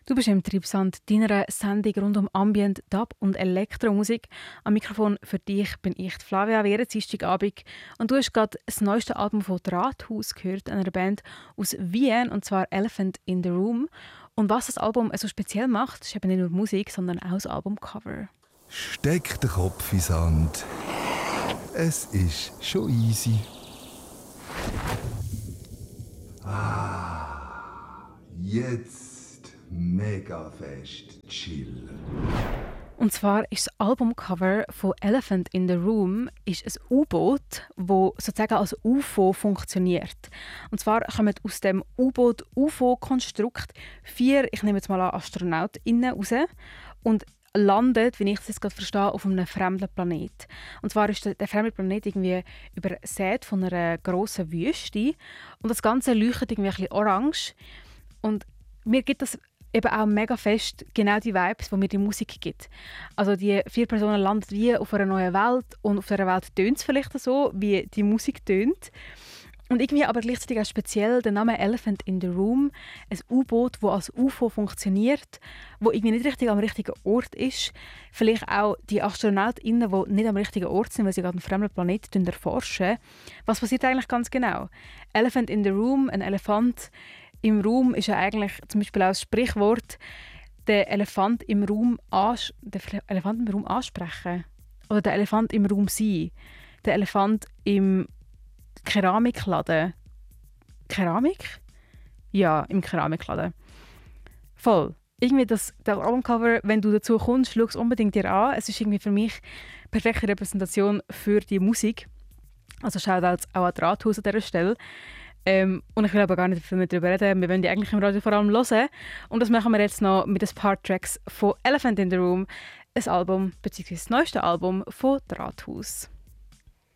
Du bist im Treibsand deiner Sendung rund um Ambient, Dub und Elektromusik. Am Mikrofon für dich bin ich, Flavia Wehr, Dienstagabend. Und du hast gerade das neueste Album von Drahthaus gehört, einer Band aus Wien, und zwar Elephant in the Room. Und was das Album so speziell macht, ist eben nicht nur Musik, sondern auch das Albumcover. Steck den Kopf in Sand. Es ist schon easy. Jetzt mega fest chillen. Und zwar ist das Albumcover von Elephant in the Room ist ein U-Boot, das sozusagen als UFO funktioniert. Und zwar kommen aus dem U-Boot-UFO-Konstrukt 4, ich nehme jetzt mal an, AstronautInnen raus und landet, wie ich es jetzt gerade verstehe, auf einem fremden Planet. Und zwar ist der fremde Planet irgendwie übersät von einer grossen Wüste und das Ganze leuchtet irgendwie ein bisschen orange. Und mir gibt das eben auch mega fest genau die Vibes, die mir die Musik gibt. Also die 4 Personen landen wie auf einer neuen Welt und auf dieser Welt tönt es vielleicht so, wie die Musik tönt. Und irgendwie aber gleichzeitig auch speziell der Name Elephant in the Room, ein U-Boot, das als UFO funktioniert, wo irgendwie nicht richtig am richtigen Ort ist. Vielleicht auch die AstronautInnen, die nicht am richtigen Ort sind, weil sie gerade einen fremden Planeten erforschen. Was passiert eigentlich ganz genau? Elephant in the Room, ein Elefant im Raum, ist ja eigentlich zum Beispiel auch das Sprichwort, den Elefant im Raum ansprechen. Oder der Elefant im Raum sein. Der Elefant im Keramikladen. Keramik? Ja, im Keramikladen. Voll. Irgendwie das Albumcover, wenn du dazu kommst, schau es unbedingt dir an. Es ist irgendwie für mich eine perfekte Repräsentation für die Musik. Also Shoutouts auch an Drahthaus an dieser Stelle. Und ich will aber gar nicht viel mehr darüber reden. Wir wollen die eigentlich im Radio vor allem hören. Und das machen wir jetzt noch mit ein paar Tracks von Elephant in the Room, ein Album, bzw. das neueste Album von Drahthaus.